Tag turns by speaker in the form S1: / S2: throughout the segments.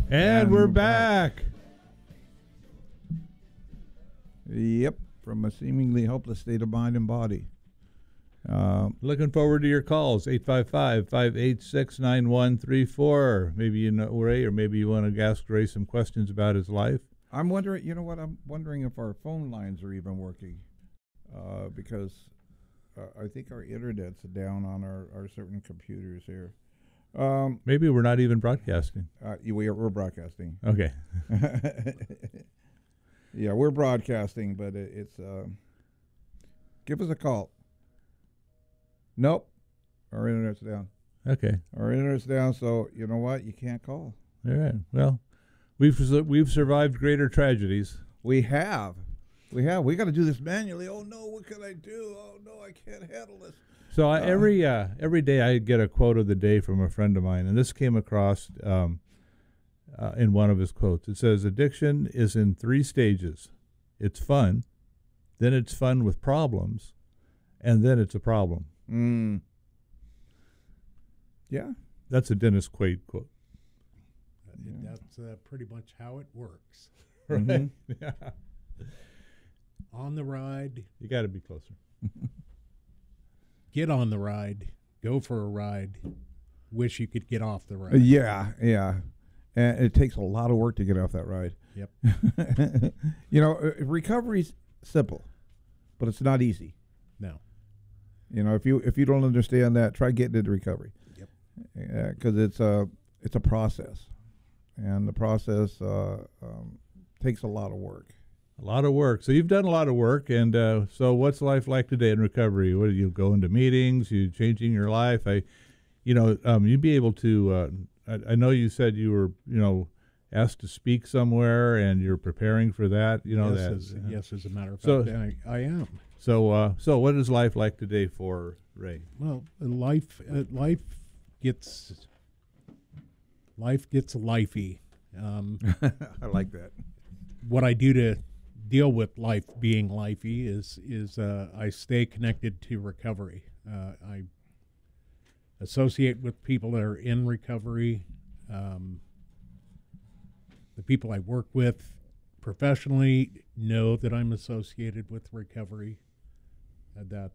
S1: And we're back.
S2: Yep, from a seemingly hopeless state of mind and body.
S1: Looking forward to your calls, 855-586-9134. Maybe you know Ray, or maybe you want to ask Ray some questions about his life.
S2: I'm wondering, you know what, I'm wondering if our phone lines are even working, because I think our internet's down on our certain computers here.
S1: Maybe we're not even broadcasting.
S2: We're broadcasting.
S1: Okay.
S2: Yeah, we're broadcasting, but it's give us a call. Nope, our internet's down.
S1: Okay.
S2: Our internet's down, so you know what? You can't call.
S1: All right. Well, we've survived greater tragedies.
S2: We have. We got to do this manually. Oh no, what can I do? Oh no, I can't handle this.
S1: So every day I get a quote of the day from a friend of mine, and this came across in one of his quotes. It says, "Addiction is in 3 stages. It's fun, then it's fun with problems, and then it's a problem."
S2: Yeah.
S1: That's a Dennis Quaid quote.
S3: That's pretty much how it works.
S1: Right?
S2: Mm-hmm.
S1: Yeah.
S3: On the ride.
S1: You got to be closer.
S3: Get on the ride. Go for a ride. Wish you could get off the ride.
S2: Yeah. And it takes a lot of work to get off that ride.
S3: Yep.
S2: You know, recovery's simple, but it's not easy.
S3: No.
S2: You know, if you don't understand that, try getting into recovery.
S3: Yep.
S2: Because it's a process, and the process takes a lot of work.
S1: A lot of work. So you've done a lot of work, and so what's life like today in recovery? What do you go into meetings? You changing your life? You'd be able to. I know you said you were, asked to speak somewhere, and you're preparing for that.
S3: Yes, as a matter of fact, I am.
S1: So what is life like today for Ray?
S3: Well, life gets lifey.
S2: I like that.
S3: What I do to deal with life being lifey is I stay connected to recovery. I associate with people that are in recovery. The people I work with professionally know that I'm associated with recovery, that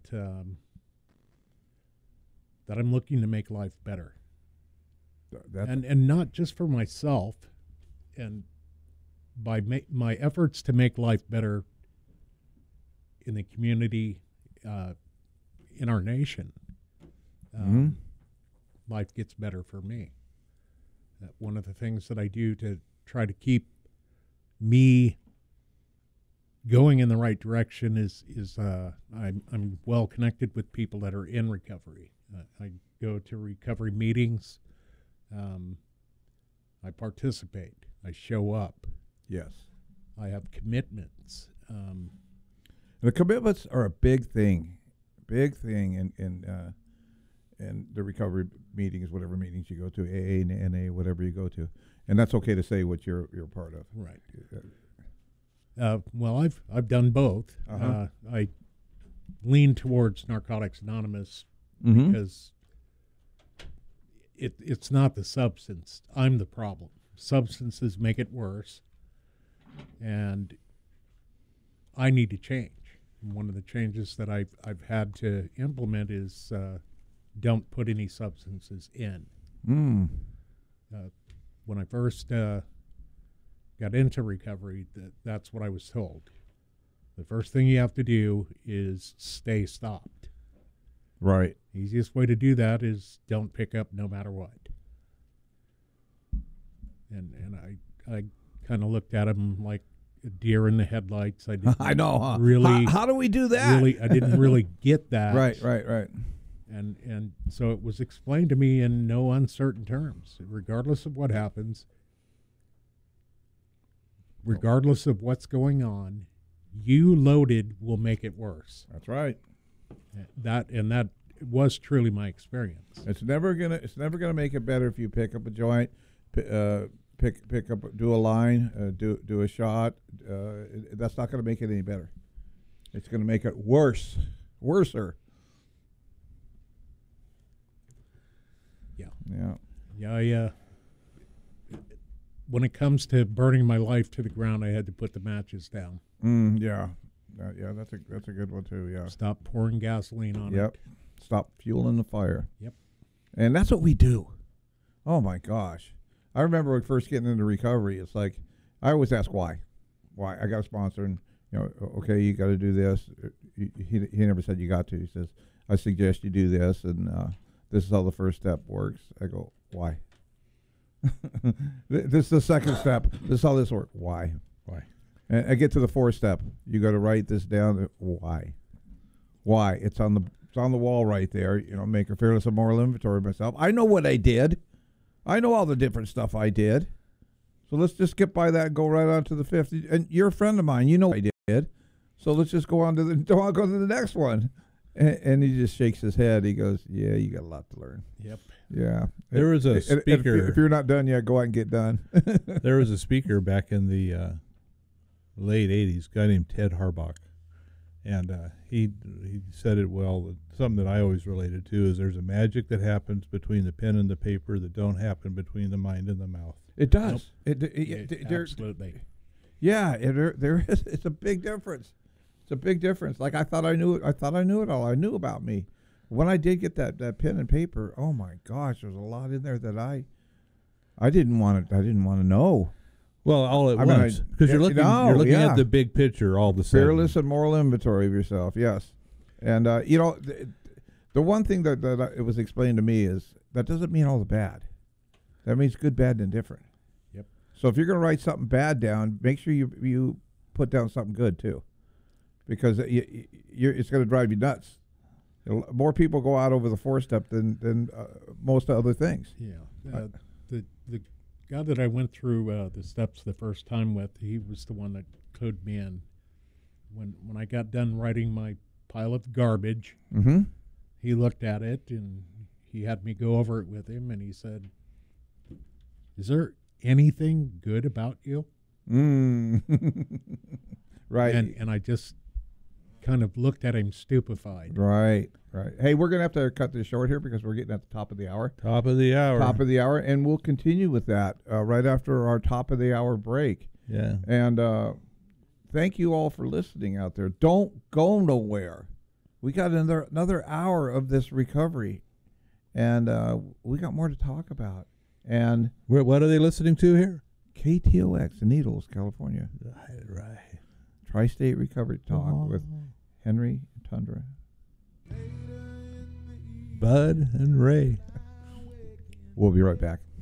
S3: I'm looking to make life better. And not just for myself, and by my efforts to make life better in the community, in our nation, life gets better for me. One of the things that I do to try to keep me going in the right direction is I'm well connected with people that are in recovery. I go to recovery meetings. I participate. I show up.
S2: Yes.
S3: I have commitments.
S2: The commitments are a big thing in the recovery meetings, whatever meetings you go to, AA, NA, whatever you go to, and that's okay to say what you're part of.
S3: Right. Well, I've done both.
S2: Uh-huh.
S3: I lean towards Narcotics Anonymous because it's not the substance. I'm the problem. Substances make it worse, and I need to change. And one of the changes that I've had to implement is don't put any substances in. When I first got into recovery, that's what I was told. The first thing you have to do is stay stopped.
S2: Right.
S3: Easiest way to do that is don't pick up no matter what. And I kind of looked at him like a deer in the headlights. I didn't
S2: I know, huh?
S3: Really.
S2: How do we do that?
S3: Really, I didn't really get that.
S2: Right.
S3: And so it was explained to me in no uncertain terms. Regardless of what happens, regardless of what's going on, you loaded will make it worse.
S2: That's right.
S3: That was truly my experience.
S2: It's never gonna make it better if you pick up a joint, pick up, do a line, do a shot. That's not gonna make it any better. It's gonna make it worser.
S3: Yeah.
S2: Yeah.
S3: Yeah. when it comes to burning my life to the ground, I had to put the matches down.
S2: Yeah. Yeah, that's a good one too. Yeah.
S3: Stop pouring gasoline on
S2: Yep.
S3: it.
S2: Stop fueling the fire.
S3: Yep.
S2: And that's what we do. Oh my gosh. I remember when first getting into recovery, it's like I always ask why. Why? I got a sponsor and okay, you got to do this. He never said you got to. He says, I suggest you do this and this is how the first step works. I go, why? This is the second step. This is how this works. Why?
S1: Why?
S2: And I get to the fourth step. You got to write this down. Why? Why? It's on the wall right there. Make a fearless and moral inventory of myself. I know what I did. I know all the different stuff I did. So let's just skip by that and go right on to the fifth. And you're a friend of mine. You know what I did. So let's just go on to go to the next one. And he just shakes his head. He goes, "Yeah, you got a lot to learn."
S3: Yep.
S2: Yeah.
S1: There was a speaker.
S2: If you're not done yet, go out and get done.
S1: There was a speaker back in the late 80s, a guy named Ted Harbach. And he said it well. Something that I always related to is there's a magic that happens between the pen and the paper that don't happen between the mind and the mouth.
S2: It does.
S3: Absolutely.
S2: Yeah, there is. It's a big difference. It's a big difference. Like I thought I knew it. I thought I knew it all. I knew about me. When I did get that pen and paper, oh my gosh, there's a lot in there that I didn't want to. I didn't want to know.
S1: Well, all at
S2: I mean,
S1: once, because you're looking at the big picture all the sudden.
S2: Fearless and moral inventory of yourself. Yes, and the one thing that it was explained to me is that doesn't mean all the bad. That means good, bad, and indifferent.
S3: Yep.
S2: So if you're going to write something bad down, make sure you put down something good too, because it's going to drive you nuts. More people go out over the fourth step than most other things.
S3: Yeah. The guy that I went through the steps the first time with, he was the one that clued me in. When I got done writing my pile of garbage,
S2: Mm-hmm.
S3: he looked at it and he had me go over it with him, and he said, "Is there anything good about you?"
S2: Right.
S3: And I just kind of looked at him stupefied.
S2: Right. Hey, we're going to have to cut this short here because we're getting at the top of the hour.
S1: Top of the hour.
S2: And we'll continue with that right after our top of the hour break.
S1: Yeah.
S2: And thank you all for listening out there. Don't go nowhere. We got another hour of this recovery, and we got more to talk about. And
S1: What are they listening to here?
S2: KTOX in Needles, California.
S1: Right.
S2: Tri-State Recovery Talk with Henry and Tundra.
S1: Bud and Ray.
S2: We'll be right back.